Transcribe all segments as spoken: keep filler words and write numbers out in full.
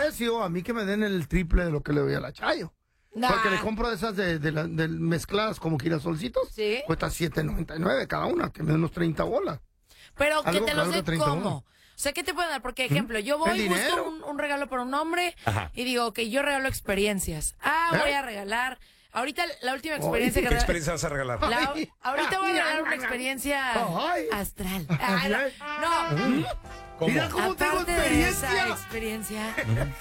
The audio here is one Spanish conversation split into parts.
precio, a mí que me den el triple de lo que le doy a la Chayo. Nah. Porque le compro de esas de, de, la, de mezcladas como girasolcitos. Sí. Cuesta siete noventa y nueve cada una, que me den unos treinta bolas. Pero que Algo te los claro dé de treinta cómo. bolas. O sea, ¿qué te pueden dar? Porque, ejemplo, yo voy, ¿El busco dinero? un, un regalo para un hombre Ajá. y digo, ok, yo regalo experiencias. Ah, ¿Eh? voy a regalar. Ahorita la última experiencia Ay, que ¿Qué rega- experiencia vas a regalar? la- Ay. ahorita voy a regalar una experiencia Ay. astral. Ay. Ah, no, ¿Cómo? Mira cómo tengo aparte de esa experiencia. experiencia,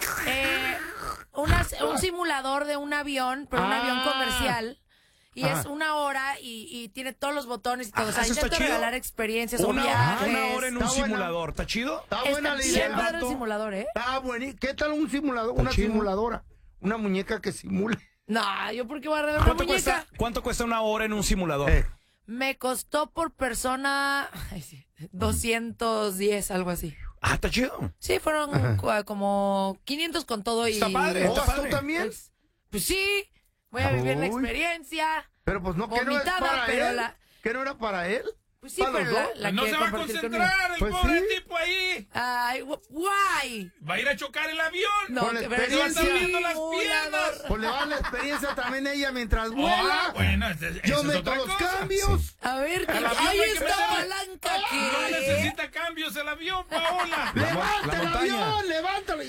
eh, una- un simulador de un avión, pero un Ah. avión comercial. Y Ajá. es una hora y, y tiene todos los botones y todo. Ah, o sea, ¿eso está intento chido? regalar experiencias o Una, viajes. una hora en un Está buena. simulador, ¿está chido? Está buena Está la bien idea. padre el vato. simulador, ¿eh? Está buenísimo. ¿Qué tal un simulador? Una chido. simuladora. Una muñeca que simule. No, yo por qué voy a regalar una ¿Cuánto muñeca. cuesta, ¿Cuánto cuesta una hora en un simulador? Eh, Me costó por persona ay, sí, doscientos diez, algo así. Ah, está chido. Sí, fueron cu- como quinientos con todo y... Está padre, ¿Oh, está vas tú padre. también? Pues, pues sí, voy a vivir la Uy. experiencia. Pero pues no, que no es Vomitada, para pero él. la- ¿Que no era para él? Pues sí, ¿Para pero los la, dos? la No quiere se va a compartir conmigo. concentrar el Pues pobre sí. tipo ahí. Ay, gu- guay. Va a ir a chocar el avión. No, Con la que pero experiencia. sí, Abriendo las simulador. piernas. Pues le va a dar la experiencia también ella mientras Ah, vuela. bueno, ese- esa Yo es meto otra los cosa. cambios. A ver, ¿qué? El avión ¡Ay, hay que esta meterle- palanca No que... necesita cambios el avión, Paola. La, ¡Levanta la el montaña. avión! ¡Levántalo!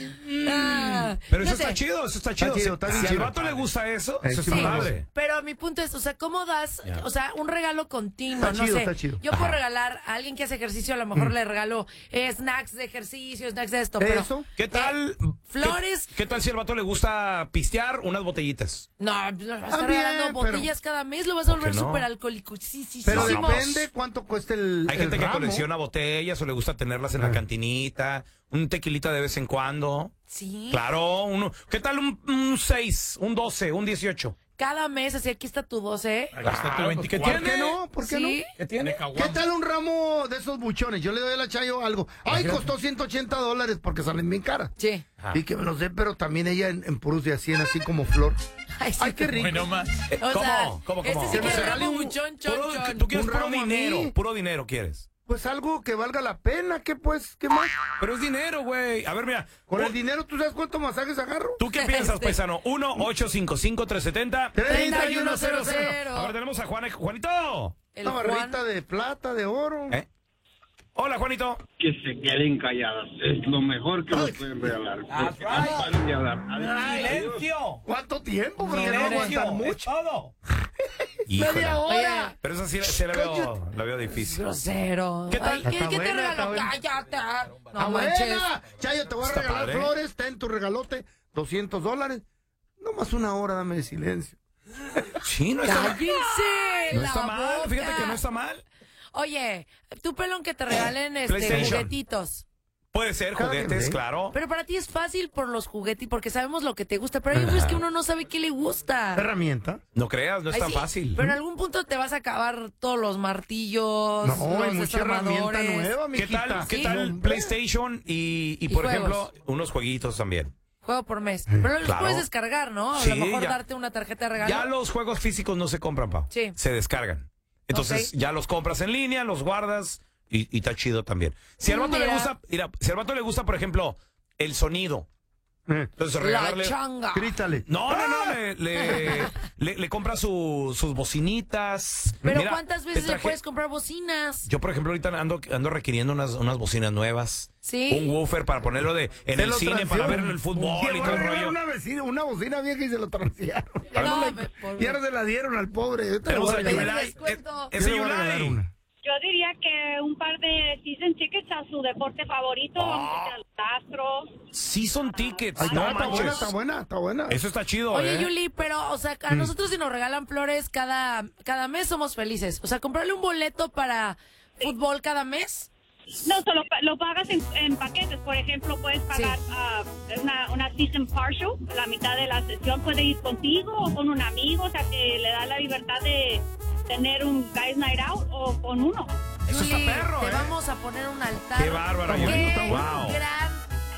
Ah, Pero eso fíjate. está chido, eso está chido. chido, está si bien si al chido. vato le gusta eso, Eh, eso sí, está sí. padre. Pero mi punto es, o sea, ¿cómo das, Ya. o sea, un regalo continuo? Está no chido, sé. está chido. Yo puedo regalar a alguien que hace ejercicio, a lo mejor le regalo eh, snacks de ejercicio, snacks de esto, pero... Eso. ¿Qué tal? flores. ¿Qué, qué tal si al vato le gusta pistear unas botellitas? No, pues, no vas a estar Ah, bien, regalando pero- botellas cada mes, lo vas a volver qué no? súper alcohólico. Sí, sí, sí. Pero sí. vamos. depende cuánto cueste el Hay el gente que ramo. colecciona botellas o le gusta tenerlas en Ah. la cantinita, un tequilita de vez en cuando. Sí. Claro, uno. ¿Qué tal un seis, un doce, un dieciocho? Cada mes, así, aquí está tu doce. Aquí está tu Ah, veinticuatro. ¿qué ¿Por qué no? ¿Por qué Sí. no? ¿Qué tiene? De caguama. ¿Qué tal un ramo de esos buchones? Yo le doy a la Chayo algo. Ay, costó ciento ochenta dólares porque salen bien caras. Sí. Ajá. Y que me los dé, pero también ella en, en puros de a cien, así como flor. Ay, sí. Ay, qué rico. Bueno, más. Eh, O ¿Cómo? sea, ¿Cómo, cómo? este sí Que que me es regale ramo un- buchón, chon, Puro- chon. tú quieres Un puro ramo a dinero, mí. puro dinero quieres. Pues algo que valga la pena, ¿qué pues? ¿Qué más? Pero es dinero, güey. A ver, mira. Con tú- el dinero, ¿tú sabes cuántos masajes agarro? ¿Tú qué piensas, Este. paisano? uno ocho cinco cinco tres siete cero treinta y uno cero cero. A ver, tenemos a Juan. Juanito. El Una barrita Juan. de plata, de oro. ¿Eh? Hola, Juanito. Que se queden calladas. Es lo mejor que nos pueden regalar. Porque no paren de hablar. Adiós. ¡Silencio! ¿Cuánto tiempo? Porque no aguantan mucho. todo. ¡Media hora! Oye, Pero eso sí, sí la veo, la veo difícil. grosero. ¿Qué tal? Ay, ¿qué, Está qué te buena, está regaló? buena. Cállate. No ¡Ah, manches. buena! Chayo, te voy a Está regalar padre. flores. Ten tu regalote. doscientos dólares. No más una hora, dame de silencio. Sí, no está mal. ¡Cállense! No la está mal, boca. fíjate que no está mal. Oye, tú pelón que te regalen este PlayStation. juguetitos. Puede ser, Cada juguetes, quien, ¿eh? claro. Pero para ti es fácil por los juguetes, porque sabemos lo que te gusta. Pero hay veces que uno no sabe qué le gusta. Herramienta. No creas, no es Ay, tan sí, fácil. Pero en algún punto te vas a acabar todos los martillos, No, los hay mucha herramienta desarmadores. nueva, ¿Qué mijita. tal, ¿qué Sí. tal Hombre. PlayStation y, y, Y por juegos. ejemplo, unos jueguitos también? Juego por mes. Pero los Claro. puedes descargar, ¿no? A Sí, lo mejor ya. darte una tarjeta de regalo. Ya los juegos físicos no se compran, Pau. Sí. Se descargan. Entonces, Ok. ya los compras en línea, los guardas y, y está chido también. Si al vato le Mira. gusta, mira, si al vato le gusta, por ejemplo, el sonido, Eh, entonces La regalarle. changa. grítale. No, no, no, le, le, le, le compra su- sus bocinitas. Pero Mira, ¿cuántas te veces le traje- puedes comprar bocinas? Yo, por ejemplo, ahorita ando, ando requiriendo unas, unas bocinas nuevas. Sí. Un woofer para ponerlo de en Se el lo cine para transearon. ver el fútbol y Llegó todo a el regalar rollo. Una, vecina, una bocina vieja y se lo transearon. Ya No, no le- me- por- ya no se la dieron al pobre. Yo te lo Tenemos voy a a Pero regalar. Yulai. descuento. Eh, Ese Yo le voy a regalar Yulai. una. Yo diría que un par de season tickets a su deporte favorito, vamos a ir al Astros. Sí son tickets. Ay, no no, está buena, manches. está buena, está buena. Eso está chido, Oye, ¿eh? Yuli, pero, o sea, a nosotros si nos regalan flores cada, cada mes somos felices. O sea, comprarle un boleto para fútbol cada mes. No, solo pa- lo pagas en, en paquetes. Por ejemplo, puedes pagar Sí. ah, una, una season partial, la mitad de la sesión puede ir contigo o con un amigo, o sea, que le da la libertad de tener un guys night out o con uno. Eso está Yuli, perro, te ¿eh? vamos a poner un altar. Qué bárbaro, Qué Yuli. Wow. gran